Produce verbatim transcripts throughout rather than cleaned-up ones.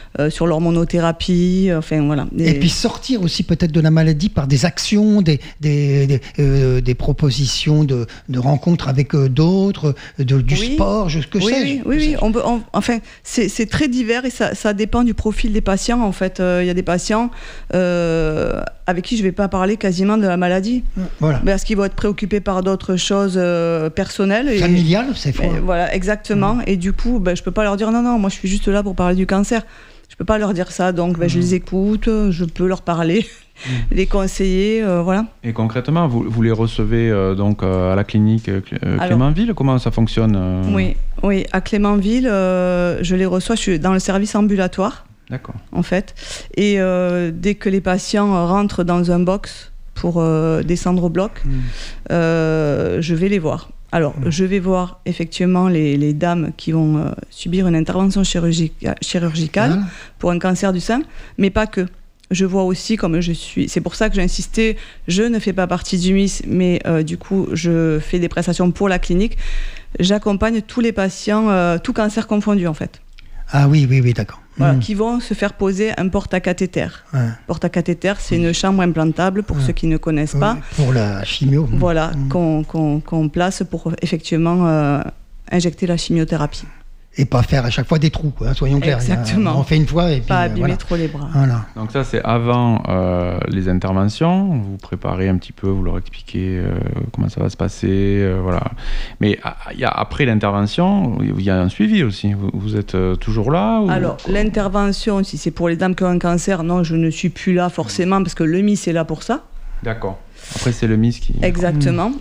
euh, sur l'hormonothérapie, enfin voilà. Et... et puis sortir aussi peut-être de la maladie par des actions, des, des, des, euh, des propositions de, de rencontres avec euh, d'autres, de, du oui. sport, je, que oui, sais-je. Oui, oui, oui. On peut, on, enfin, c'est, c'est très divers et ça, ça dépend du profil des patients. En fait, il euh, y a des patients euh, avec qui je ne vais pas parler quasiment de la maladie, voilà. parce qu'ils vont être préoccupés par d'autres choses euh, personnelles. Familiales, c'est fort. Voilà, exactement. Mmh. Et du coup, ben, je ne peux pas leur dire non, non, moi je suis juste là pour parler du cancer. Je ne peux pas leur dire ça, donc ben, mmh. je les écoute, je peux leur parler. Mmh. Les conseiller, euh, voilà. Et concrètement, vous, vous les recevez euh, donc euh, à la clinique euh, Clémenville. Alors, comment ça fonctionne euh... Oui, oui, à Clémenville, euh, je les reçois. Je suis dans le service ambulatoire. D'accord. En fait, et euh, dès que les patients rentrent dans un box pour euh, descendre au bloc, mmh. euh, je vais les voir. Alors, mmh. je vais voir effectivement les, les dames qui vont euh, subir une intervention chirurgica- chirurgicale mmh. pour un cancer du sein, mais pas que. Je vois aussi, comme je suis... C'est pour ça que j'ai insisté, je ne fais pas partie du M I S, mais euh, du coup, je fais des prestations pour la clinique. J'accompagne tous les patients, euh, tout cancer confondu, en fait. Ah oui, oui, oui, d'accord. Voilà, mmh. qui vont se faire poser un porte-à-cathéter. Ouais. Porte-à-cathéter, c'est une chambre implantable, pour ouais. ceux qui ne connaissent ouais. pas. Pour la chimio. Voilà, mmh. qu'on, qu'on, qu'on place pour effectivement euh, injecter la chimiothérapie. Et pas faire à chaque fois des trous, quoi, soyons clairs. Exactement. On fait une fois et puis... Pas abîmer voilà. trop les bras. Voilà. Donc ça, c'est avant euh, les interventions. Vous préparez un petit peu, vous leur expliquez euh, comment ça va se passer, euh, voilà. Mais y a, après l'intervention, il y a un suivi aussi. Vous, vous êtes euh, toujours là ou... Alors, l'intervention, si c'est pour les dames qui ont un cancer, non, je ne suis plus là forcément, parce que le M I S est là pour ça. D'accord. Après, c'est le M I S qui... Exactement. Mmh.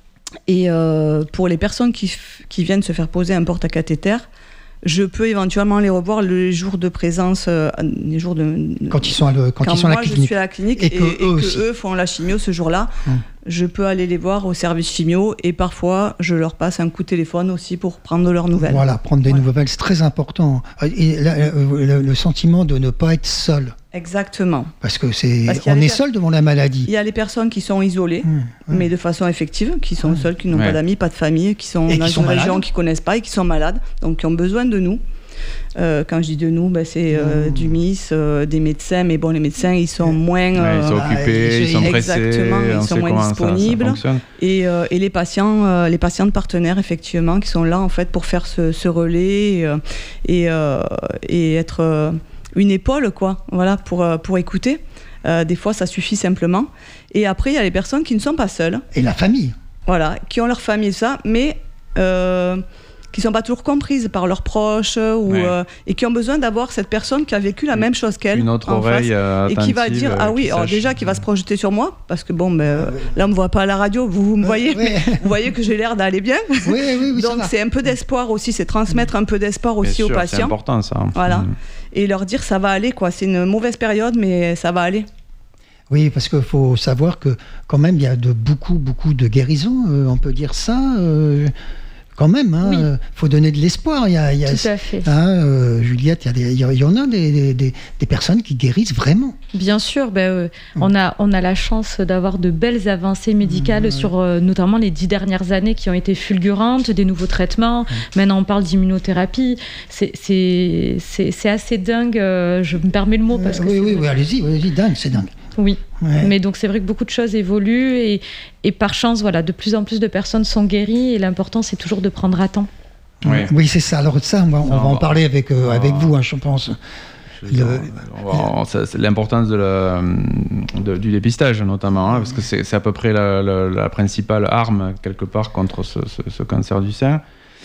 Et euh, pour les personnes qui, f- qui viennent se faire poser un porte-à-cathéter, je peux éventuellement les revoir les jours de présence, euh, les jours de... Quand ils sont à, le, quand quand ils sont moi, à la clinique. je suis à la clinique et, et, que, et, eux, et que eux font la chimio ce jour-là. Hum. Je peux aller les voir au service chimio et parfois, je leur passe un coup de téléphone aussi pour prendre leurs nouvelles. Voilà, prendre des ouais. nouvelles, c'est très important. Et la, le, le sentiment de ne pas être seul. Exactement. Parce que c'est, Parce on est per- seul devant la maladie. Il y a les personnes qui sont isolées, mmh, ouais. mais de façon effective, qui sont mmh. seules, qui n'ont ouais. pas d'amis, pas de famille, qui sont et dans qui sont une région malades. qu'ils ne connaissent pas et qui sont malades, donc qui ont besoin de nous. Euh, quand je dis de nous, ben c'est euh, mmh. du M I S, euh, des médecins, mais bon, les médecins, ils sont moins... Euh, ouais, ils sont occupés, ah, ils, ils sont pressés. Exactement, ils sont moins disponibles. Ça, ça et, euh, et les patients, euh, les patients de partenaires, effectivement, qui sont là, en fait, pour faire ce, ce relais et, euh, et, euh, et être euh, une épaule, quoi, voilà, pour, euh, pour écouter. Euh, des fois, ça suffit simplement. Et après, il y a les personnes qui ne sont pas seules. Et la famille. Voilà, qui ont leur famille, ça, mais... Euh, qui ne sont pas toujours comprises par leurs proches ou, ouais. euh, et qui ont besoin d'avoir cette personne qui a vécu la même chose qu'elle une autre en oreille face, euh, et qui va dire ah oui, alors déjà qui va se projeter sur moi parce que bon ben, ah, oui. là on me voit pas à la radio, vous, vous me voyez, oui. mais vous voyez que j'ai l'air d'aller bien. Oui, oui, oui, donc c'est un peu d'espoir aussi, c'est transmettre un peu d'espoir aussi Bien aux sûr, patients. C'est important ça. Voilà, mmh. et leur dire ça va aller quoi. C'est une mauvaise période mais ça va aller. Oui, parce qu'il faut savoir que quand même il y a de beaucoup beaucoup de guérisons, euh, on peut dire ça. Euh, Quand même, il oui. euh, faut donner de l'espoir. Il y a, il y a, Tout à fait. Hein, euh, Juliette, il y, a des, il y en a des, des, des personnes qui guérissent vraiment. Bien sûr, ben, euh, mmh. on, a, on a la chance d'avoir de belles avancées médicales mmh, sur euh, notamment les dix dernières années qui ont été fulgurantes, des nouveaux traitements. Mmh. Maintenant, on parle d'immunothérapie. C'est, c'est, c'est, c'est assez dingue. Euh, je me permets le mot parce euh, que oui, c'est oui, oui, allez-y, allez-y, dingue, c'est dingue. Oui, ouais. mais donc c'est vrai que beaucoup de choses évoluent et, et par chance, voilà, de plus en plus de personnes sont guéries et l'important c'est toujours de prendre à temps. Oui, oui c'est ça. Alors ça, on va, on va en parler avec, euh, ah, avec vous, hein, je pense. Je le... on va, ça, c'est l'importance de la, de, du dépistage notamment, hein, parce que c'est, c'est à peu près la, la, la principale arme quelque part contre ce, ce, ce cancer du sein.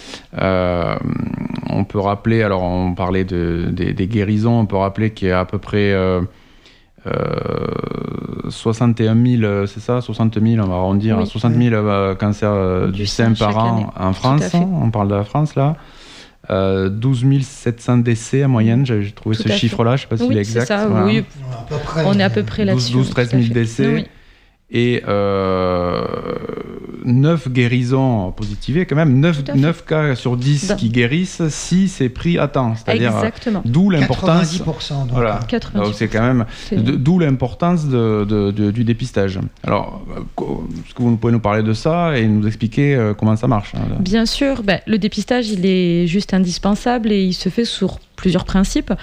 Euh, on peut rappeler, alors on parlait de, des, des guérisons, on peut rappeler qu'il y a à peu près... Euh, Euh, soixante et un mille, c'est ça, soixante mille, on va arrondir, oui. soixante mille euh, cancers euh, du, du sein par an année. En France, hein, on parle de la France là. Euh, douze mille sept cents décès en moyenne, j'ai, j'ai trouvé Tout ce chiffre-là, je ne sais pas s'il oui, est exact. C'est ça, voilà. oui. À peu près, on est à peu près là-dessus. douze à treize mille décès. Oui. Et euh, neuf guérisons positivées, quand même, neuf, neuf cas sur dix qui guérissent si c'est pris à temps. C'est-à-dire, exactement. D'où l'importance. quatre-vingt-dix pour cent donc. Voilà. quatre-vingt-dix pour cent. Donc c'est quand même. De, d'où l'importance de, de, de, du dépistage. Alors, est-ce que vous pouvez nous parler de ça et nous expliquer euh, comment ça marche? Hein, Bien sûr. Ben, le dépistage, il est juste indispensable et il se fait sur plusieurs principes.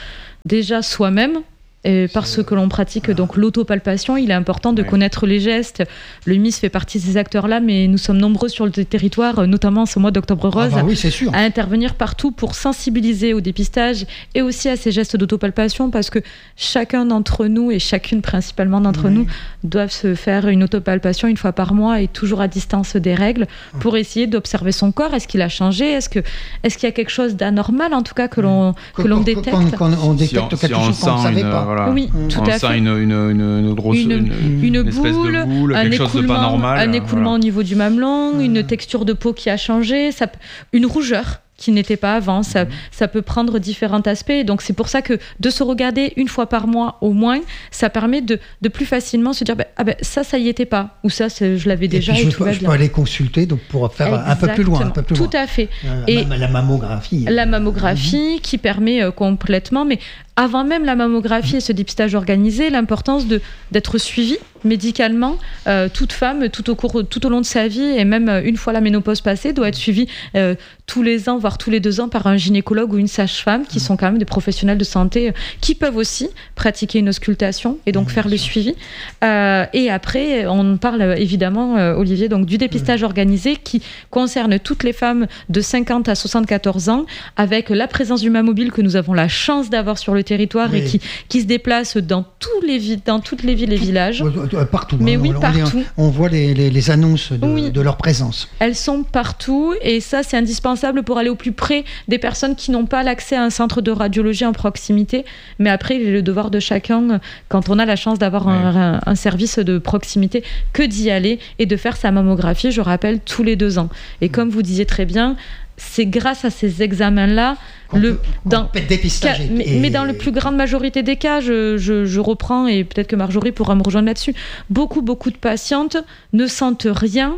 déjà soi-même. Et par ce que l'on pratique, donc l'autopalpation, il est important de oui. connaître les gestes. Le M I S fait partie de ces acteurs-là, mais nous sommes nombreux sur le territoire, notamment ce mois d'Octobre Rose, ah bah oui, c'est sûr. à intervenir partout pour sensibiliser au dépistage et aussi à ces gestes d'autopalpation, parce que chacun d'entre nous, et chacune principalement d'entre oui. nous, doivent se faire une autopalpation une fois par mois et toujours à distance des règles pour essayer d'observer son corps. Est-ce qu'il a changé ? Est-ce que, est-ce qu'il y a quelque chose d'anormal, en tout cas, que l'on, que quand, l'on quand, détecte quand, quand on détecte si on, quelque si chose qu'on ne savait une, pas. Voilà. Oui, on tout à sent fait. Une, une, une, une grosse une, une, une, une boule, de boule, un quelque chose de pas normal. Un écoulement voilà. au niveau du mamelon, mmh. une texture de peau qui a changé, ça, une rougeur qui n'était pas avant. Ça, mmh. ça peut prendre différents aspects. Donc, c'est pour ça que de se regarder une fois par mois au moins, ça permet de, de plus facilement se dire bah, ah ben, ça, ça y était pas. Ou ça, c'est, je l'avais déjà. Et, puis et je, tout peux, va je bien. peux aller consulter donc, pour faire Exactement. un peu plus loin. Un peu plus tout loin. à fait. La, et la mammographie. La mammographie mmh. qui permet euh, complètement. Mais avant même la mammographie mmh. et ce dépistage organisé, l'importance de, d'être suivie médicalement. Euh, toute femme, tout au, cours, tout au long de sa vie, et même euh, une fois la ménopause passée, doit être suivie euh, tous les ans, voire tous les deux ans, par un gynécologue ou une sage-femme, qui mmh. sont quand même des professionnels de santé, euh, qui peuvent aussi pratiquer une auscultation et donc mmh, faire le sûr. suivi. Euh, et après, on parle évidemment, euh, Olivier, donc, du dépistage mmh. organisé qui concerne toutes les femmes de cinquante à soixante-quatorze ans, avec la présence du mammobile que nous avons la chance d'avoir sur le territoire oui. et qui, qui se déplace dans, tous les vi- dans toutes les villes et villages. Partout. Mais hein, oui, on, partout. On, on voit les, les, les annonces de, oui. de leur présence. Elles sont partout et ça, c'est indispensable pour aller au plus près des personnes qui n'ont pas l'accès à un centre de radiologie en proximité. Mais après, il est le devoir de chacun, quand on a la chance d'avoir oui. un, un service de proximité, que d'y aller et de faire sa mammographie, je rappelle, tous les deux ans. Et comme vous disiez très bien, c'est grâce à ces examens-là, le, dans, dépistage cas, mais, et... mais dans la plus grande majorité des cas, je, je, je reprends, et peut-être que Marjorie pourra me rejoindre là-dessus, beaucoup, beaucoup de patientes ne sentent rien.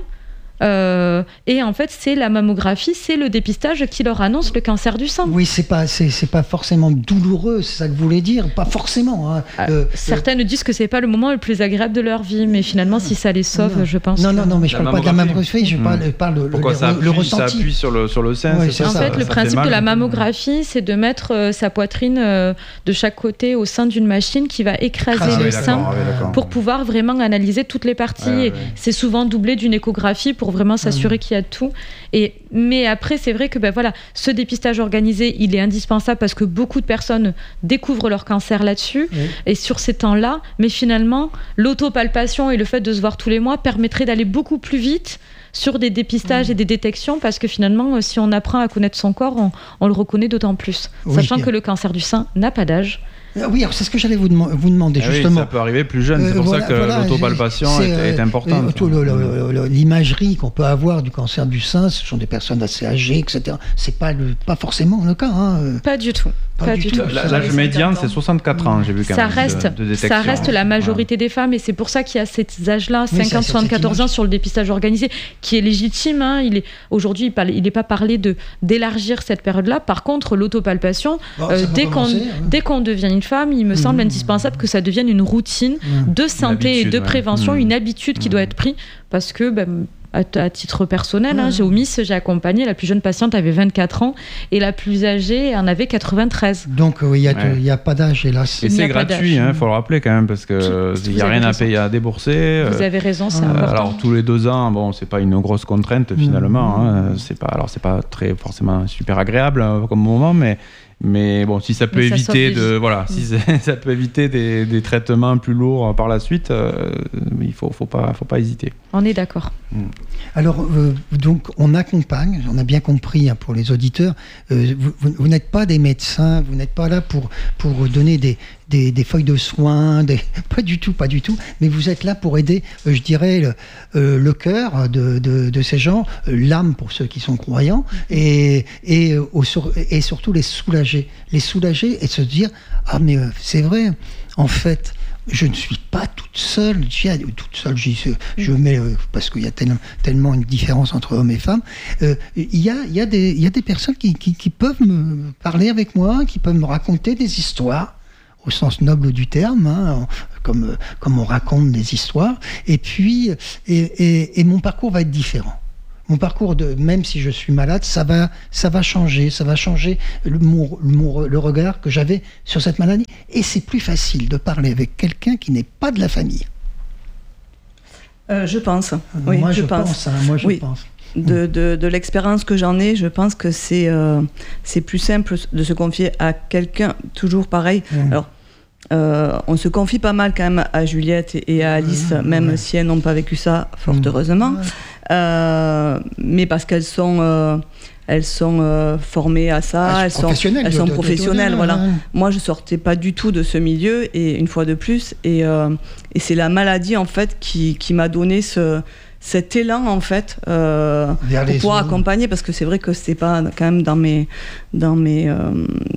Euh, et en fait, c'est la mammographie, c'est le dépistage qui leur annonce le cancer du sein. Oui, c'est pas, c'est, c'est pas forcément douloureux, c'est ça que vous voulez dire, pas forcément. Hein. Euh, euh, certaines euh... disent que c'est pas le moment le plus agréable de leur vie, mais finalement, si ça les sauve, non. je pense. Non, que... non, non, mais je parle pas de la mammographie, je parle, mmh. parle Pourquoi le, ça appuie, le ressenti. Ça appuie sur le sur le sein. Ouais, c'est c'est en ça, fait, ça, le ça principe de la mammographie, c'est de mettre euh, sa poitrine euh, de chaque côté au sein d'une machine qui va écraser ah, le oui, sein d'accord, oui, pour pouvoir vraiment analyser toutes les parties. Ouais, et ouais. c'est souvent doublé d'une échographie pour vraiment s'assurer mmh. qu'il y a tout. Et, mais après, c'est vrai que ben voilà, ce dépistage organisé, il est indispensable parce que beaucoup de personnes découvrent leur cancer là-dessus oui. et sur ces temps-là. Mais finalement, l'autopalpation et le fait de se voir tous les mois permettrait d'aller beaucoup plus vite sur des dépistages mmh. et des détections, parce que finalement, si on apprend à connaître son corps, on, on le reconnaît d'autant plus. Oui, sachant bien. que le cancer du sein n'a pas d'âge. Oui, alors c'est ce que j'allais vous, dem- vous demander ah justement. Oui, ça peut arriver plus jeune, c'est euh, pour voilà, ça que voilà, l'autopalpation est, est, est importante. Euh, le, le, le, l'imagerie qu'on peut avoir du cancer du sein, ce sont des personnes assez âgées, et cetera. C'est pas, le, pas forcément le cas. Hein. Pas du tout. Pas, pas du du tout. tout. L'âge médian, c'est soixante-quatre ans, j'ai vu quand ça même. Reste, de, de détection. Ça reste la majorité ouais. des femmes, et c'est pour ça qu'il y a ces âges-là, oui, cinquante à soixante-quatorze ans, sur le dépistage organisé, qui est légitime. Hein. Il est, aujourd'hui, il n'est pas parlé de, d'élargir cette période-là. Par contre, l'autopalpation, bon, euh, dès, qu'on, hein. dès qu'on devient une femme, il me mmh. semble indispensable que ça devienne une routine mmh. de santé et de prévention, ouais. mmh. une habitude qui mmh. doit être prise, parce que... Ben, à, à titre personnel, mmh. hein, j'ai au M I S, j'ai accompagné, la plus jeune patiente avait vingt-quatre ans et la plus âgée en avait quatre-vingt-treize. Donc il n'y a, ouais. a pas d'âge, hélas. Et c'est gratuit, il hein, faut le rappeler quand même, parce qu'il n'y a rien raison. à payer à débourser. Vous avez raison, c'est euh, important. Alors tous les deux ans, bon, c'est pas une grosse contrainte finalement, mmh. hein, c'est pas, alors c'est pas très forcément super agréable hein, comme moment, mais Mais bon, si ça peut mais éviter ça de, voilà, mmh. si ça peut éviter des, des traitements plus lourds par la suite, euh, il faut, faut pas, faut pas hésiter. On est d'accord. Mmh. Alors, euh, donc, on accompagne. On a bien compris hein, pour les auditeurs. Euh, vous, vous, vous n'êtes pas des médecins. Vous n'êtes pas là pour pour donner des des, des feuilles de soins. Des, pas du tout, pas du tout. Mais vous êtes là pour aider, euh, je dirais, le, euh, le cœur de, de de ces gens, euh, l'âme pour ceux qui sont croyants, et et, au, et surtout les soulager. Les soulager et se dire ah mais euh, c'est vrai en fait je ne suis pas toute seule toute seule j'y, je mets euh, parce qu'il y a tel, tellement une différence entre hommes et femmes il euh, y a il y a des il y a des personnes qui, qui qui peuvent me parler avec moi, qui peuvent me raconter des histoires au sens noble du terme, hein, comme comme on raconte des histoires, et puis et, et, et mon parcours va être différent. mon parcours, de, même si je suis malade, ça va, ça va changer, ça va changer le, mon, mon, le regard que j'avais sur cette maladie. Et c'est plus facile de parler avec quelqu'un qui n'est pas de la famille. Euh, je pense. Oui, moi, je, je pense. pense hein, moi, je oui. pense. De, de, de l'expérience que j'en ai, je pense que c'est, euh, c'est plus simple de se confier à quelqu'un, toujours pareil. Mmh. Alors, euh, on se confie pas mal quand même à Juliette et, et à Alice, mmh. même mmh. si elles n'ont pas vécu ça, fort mmh. heureusement. Mmh. Euh, mais parce qu'elles sont, euh, elles sont euh, formées à ça, ah, elles sont professionnelles. Elles sont de, professionnelles, de, de, de, voilà. de, de, de. Moi, je sortais pas du tout de ce milieu, et une fois de plus, et, euh, et c'est la maladie en fait qui, qui m'a donné ce cet élan en fait euh, pour pouvoir autres. accompagner, parce que c'est vrai que c'est pas quand même dans mes dans mes euh,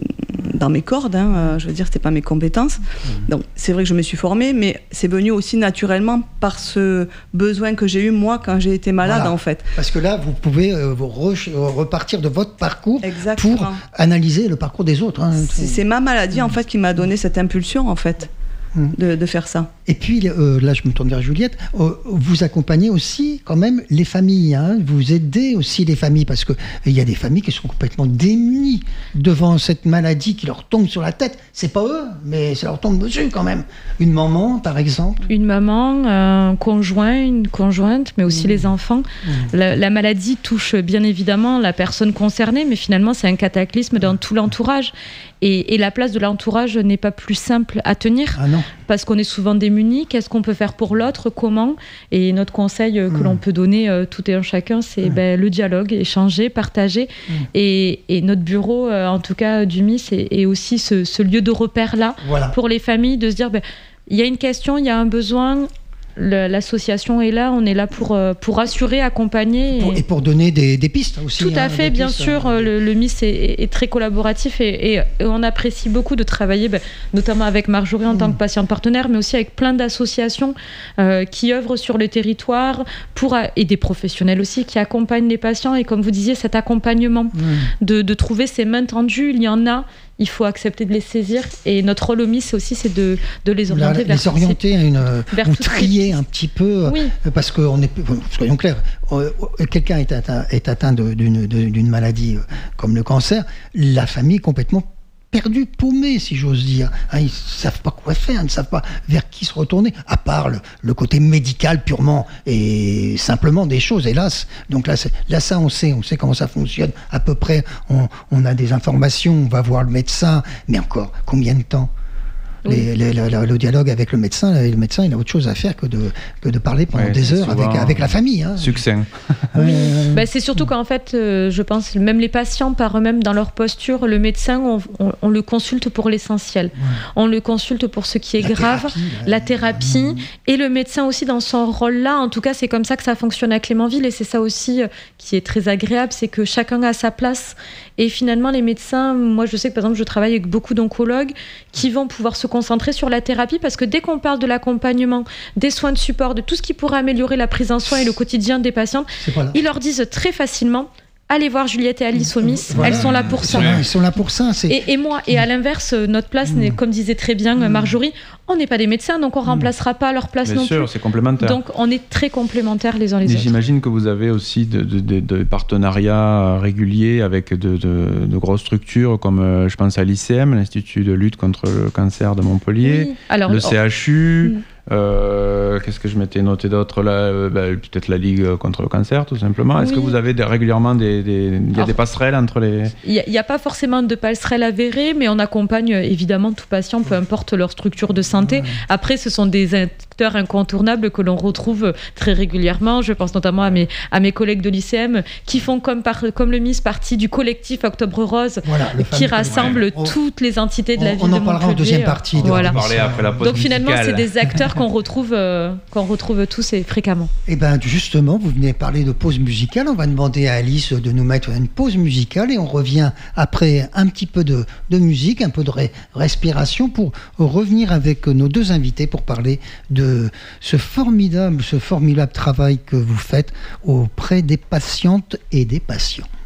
dans mes cordes, hein, euh, je veux dire, c'était pas mes compétences. Mmh. Donc c'est vrai que je me suis formée, mais c'est venu aussi naturellement par ce besoin que j'ai eu moi quand j'ai été malade, voilà. en fait. Parce que là, vous pouvez euh, vous re- repartir de votre parcours Exactement. pour analyser le parcours des autres. Hein. C'est, c'est ma maladie mmh. en fait qui m'a donné cette impulsion en fait. De, de faire ça. Et puis euh, là je me tourne vers Juliette, euh, vous accompagnez aussi quand même les familles, hein, vous aidez aussi les familles, parce qu'il y a des familles qui sont complètement démunies devant cette maladie qui leur tombe sur la tête. C'est pas eux, mais ça leur tombe dessus quand même. Une maman par exemple. Une maman, un conjoint, une conjointe, mais aussi mmh. les enfants. Mmh. La, la maladie touche bien évidemment la personne concernée, mais finalement c'est un cataclysme dans tout l'entourage. Et, et la place de l'entourage n'est pas plus simple à tenir, ah non. parce qu'on est souvent démunis. Qu'est-ce qu'on peut faire pour l'autre, comment? Et notre conseil que mmh. l'on peut donner euh, tout et un chacun, c'est mmh. ben, le dialogue, échanger, partager. Mmh. Et, et notre bureau, euh, en tout cas du M I S, est, est aussi ce, ce lieu de repère-là, voilà. pour les familles, de se dire, ben, il y a une question, il y a un besoin. L'association est là, on est là pour, pour assurer, accompagner. Et pour, et pour donner des, des pistes aussi. Tout à hein, fait, bien pistes, sûr. hein. Le, le M I S est, est très collaboratif et, et, et on apprécie beaucoup de travailler, ben, notamment avec Marjorie en mmh. tant que patiente partenaire, mais aussi avec plein d'associations euh, qui œuvrent sur le territoire pour, et des professionnels aussi qui accompagnent les patients. Et comme vous disiez, cet accompagnement, mmh. de, de trouver ces mains tendues, il y en a. Il faut accepter de les saisir, et notre rôle au M I S c'est aussi c'est de, de les orienter Là, vers les orienter à une vers ou trier un petit peu, oui. parce que on est, soyons clairs, quelqu'un est atteint, est atteint de, d'une, de, d'une maladie comme le cancer, la famille est complètement perdus, paumés, si j'ose dire. Hein, ils ne savent pas quoi faire, ils ne savent pas vers qui se retourner, à part le, le côté médical purement et simplement des choses, hélas. Donc là, c'est, là, ça, on sait, on sait comment ça fonctionne. À peu près, on, on a des informations, on va voir le médecin, mais encore, combien de temps ? Oui. Les, les, le, le dialogue avec le médecin, le médecin, il a autre chose à faire que de, que de parler pendant ouais, des heures avec, avec la famille. Hein. Succinct. Oui. Euh... Bah, c'est surtout qu'en fait, euh, je pense, même les patients, par eux-mêmes, dans leur posture, le médecin, on, on, on le consulte pour l'essentiel. Ouais. On le consulte pour ce qui est la grave, thérapie, la, la thérapie, mmh. et le médecin aussi dans son rôle-là. En tout cas, c'est comme ça que ça fonctionne à Clémenville, et c'est ça aussi euh, qui est très agréable, c'est que chacun a sa place. Et finalement, les médecins, moi, je sais que par exemple, je travaille avec beaucoup d'oncologues qui vont pouvoir se concentrer sur la thérapie, parce que dès qu'on parle de l'accompagnement, des soins de support, de tout ce qui pourrait améliorer la prise en soin et le quotidien des patients, ils leur disent très facilement: allez voir Juliette et Alice au M I S, voilà. Elles sont là pour ça. Ils sont là pour ça. C'est... Et, et moi, et à l'inverse, notre place, mmh. n'est, comme disait très bien Marjorie, on n'est pas des médecins, donc on ne remplacera pas leur place bien non sûr, plus. C'est complémentaire. Donc on est très complémentaires les uns les et autres. J'imagine que vous avez aussi de, de, de, de partenariats réguliers avec de, de, de grosses structures, comme euh, je pense à l'I C M, l'Institut de lutte contre le cancer de Montpellier, oui. Alors, le C H U... Mmh. Euh, qu'est-ce que je m'étais noté d'autre là euh, bah, peut-être la Ligue contre le cancer, tout simplement. Oui. Est-ce que vous avez des, régulièrement des, des, il y a Alors, des passerelles entre les... Il n'y a, a pas forcément de passerelles avérées, mais on accompagne évidemment tout patient, peu importe leur structure de santé. Après, ce sont des acteurs incontournables que l'on retrouve très régulièrement. Je pense notamment à mes, à mes collègues de l'I C M qui font comme, par, comme le M I S partie du collectif Octobre Rose, voilà, qui rassemble ouais. toutes les entités de on, la ville de Montpellier. On en parlera en deuxième partie. Voilà. On après la pause Donc finalement, musicale. C'est des acteurs qu'on retrouve, euh, qu'on retrouve tous et fréquemment. Et bien justement, vous venez parler de pause musicale. On va demander à Alice de nous mettre une pause musicale et on revient après un petit peu de, de musique, un peu de ré, respiration pour revenir avec nos deux invités pour parler de ce formidable, ce formidable travail que vous faites auprès des patientes et des patients.